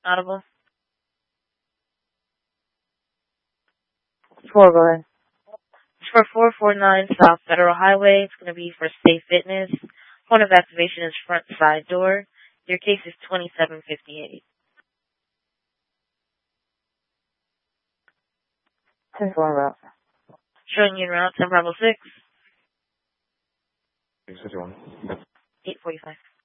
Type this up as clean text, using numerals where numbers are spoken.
Audible. 4, go ahead. It's for 449 South Federal Highway. It's going to be for Safe Fitness. Point of activation is front side door. Your case is 2758. 10-4 route. Showing you en route 10 Bravo 6. 651. 845.